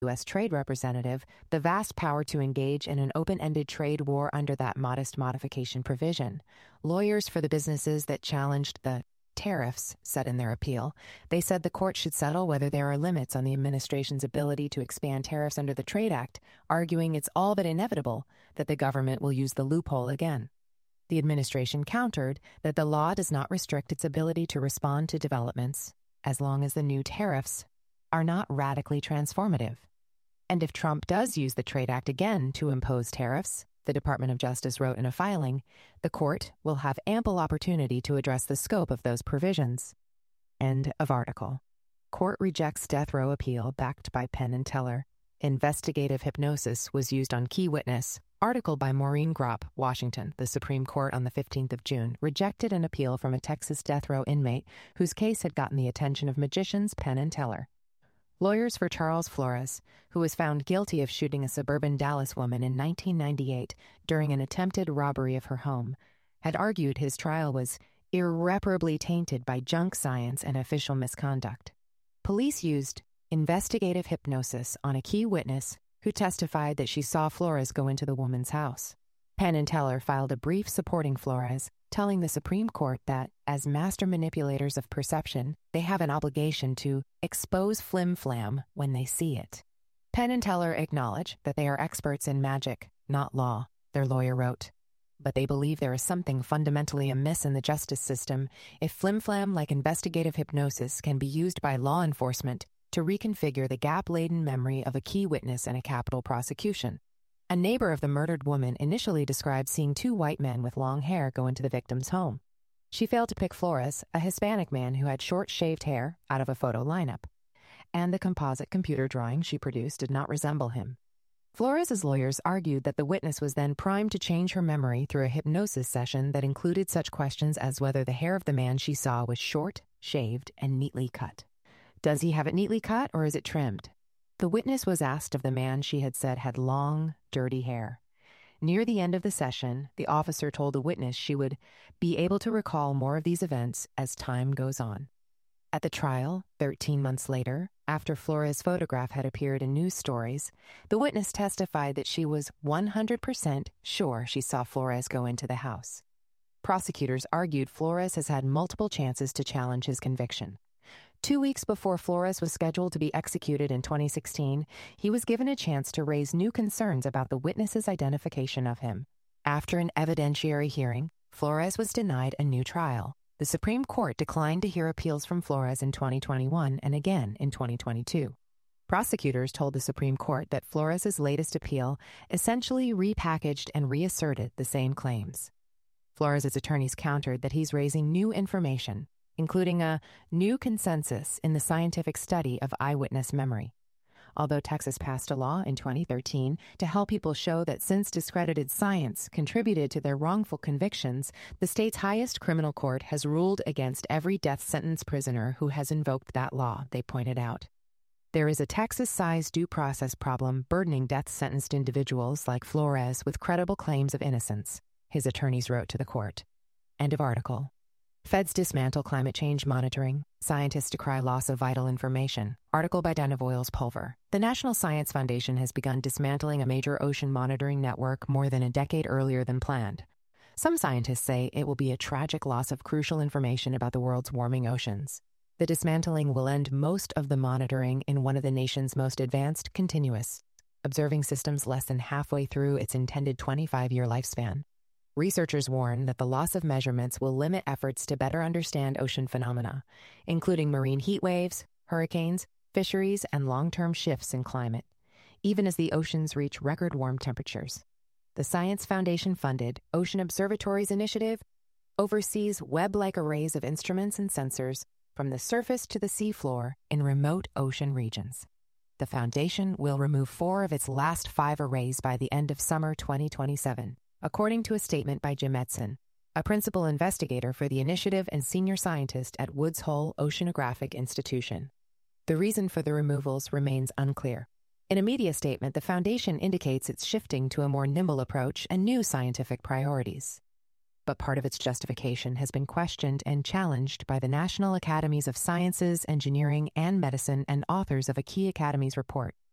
U.S. Trade Representative the vast power to engage in an open-ended trade war under that modest modification provision. Lawyers for the businesses that challenged the tariffs said in their appeal, they said the court should settle whether there are limits on the administration's ability to expand tariffs under the Trade Act, arguing it's all but inevitable that the government will use the loophole again. The administration countered that the law does not restrict its ability to respond to developments as long as the new tariffs are not radically transformative. And if Trump does use the Trade Act again to impose tariffs, the Department of Justice wrote in a filing, the court will have ample opportunity to address the scope of those provisions. End of article. Court rejects death row appeal backed by Penn and Teller. Investigative hypnosis was used on key witness. Article by Maureen Gropp, Washington. The Supreme Court on the 15th of June rejected an appeal from a Texas death row inmate whose case had gotten the attention of magicians Penn and Teller. Lawyers for Charles Flores, who was found guilty of shooting a suburban Dallas woman in 1998 during an attempted robbery of her home, had argued his trial was irreparably tainted by junk science and official misconduct. Police used investigative hypnosis on a key witness who testified that she saw Flores go into the woman's house. Penn and Teller filed a brief supporting Flores, telling the Supreme Court that, as master manipulators of perception, they have an obligation to expose flim-flam when they see it. Penn and Teller acknowledge that they are experts in magic, not law, their lawyer wrote. But they believe there is something fundamentally amiss in the justice system if flim-flam like investigative hypnosis can be used by law enforcement to reconfigure the gap-laden memory of a key witness in a capital prosecution. A neighbor of the murdered woman initially described seeing two white men with long hair go into the victim's home. She failed to pick Flores, a Hispanic man who had short shaved hair, out of a photo lineup. And the composite computer drawing she produced did not resemble him. Flores' lawyers argued that the witness was then primed to change her memory through a hypnosis session that included such questions as whether the hair of the man she saw was short, shaved, and neatly cut. Does he have it neatly cut or is it trimmed? The witness was asked of the man she had said had long, dirty hair. Near the end of the session, the officer told the witness she would be able to recall more of these events as time goes on. At the trial, 13 months later, after Flores' photograph had appeared in news stories, the witness testified that she was 100% sure she saw Flores go into the house. Prosecutors argued Flores has had multiple chances to challenge his conviction. 2 weeks before Flores was scheduled to be executed in 2016, he was given a chance to raise new concerns about the witness's identification of him. After an evidentiary hearing, Flores was denied a new trial. The Supreme Court declined to hear appeals from Flores in 2021 and again in 2022. Prosecutors told the Supreme Court that Flores' latest appeal essentially repackaged and reasserted the same claims. Flores' attorneys countered that he's raising new information, including a new consensus in the scientific study of eyewitness memory. Although Texas passed a law in 2013 to help people show that since discredited science contributed to their wrongful convictions, the state's highest criminal court has ruled against every death sentence prisoner who has invoked that law, they pointed out. There is a Texas-sized due process problem burdening death-sentenced individuals like Flores with credible claims of innocence, his attorneys wrote to the court. End of article. Feds dismantle climate change monitoring. Scientists decry loss of vital information. Article by Dana Voiles-Pulver. The National Science Foundation has begun dismantling a major ocean monitoring network more than a decade earlier than planned. Some scientists say it will be a tragic loss of crucial information about the world's warming oceans. The dismantling will end most of the monitoring in one of the nation's most advanced continuous observing systems less than halfway through its intended 25-year lifespan. Researchers warn that the loss of measurements will limit efforts to better understand ocean phenomena, including marine heat waves, hurricanes, fisheries, and long-term shifts in climate, even as the oceans reach record warm temperatures. The Science Foundation-funded Ocean Observatories Initiative oversees web-like arrays of instruments and sensors from the surface to the seafloor in remote ocean regions. The foundation will remove 4 of its last 5 arrays by the end of summer 2027. According to a statement by Jim Edson, a principal investigator for the initiative and senior scientist at Woods Hole Oceanographic Institution. The reason for the removals remains unclear. In a media statement, the foundation indicates it's shifting to a more nimble approach and new scientific priorities. But part of its justification has been questioned and challenged by the National Academies of Sciences, Engineering, and Medicine and authors of a key Academies report.